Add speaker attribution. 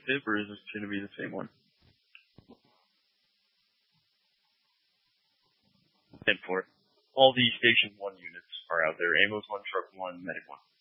Speaker 1: active, or is this going to be the same one? 10-4. All the Station 1 units are out there. Amos 1, Truck 1, Medic 1.